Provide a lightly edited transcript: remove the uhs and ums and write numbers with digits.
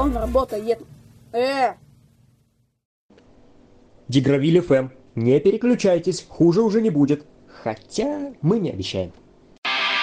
он работает. Дигравиль ФМ. Не переключайтесь, хуже уже не будет. Хотя мы не обещаем.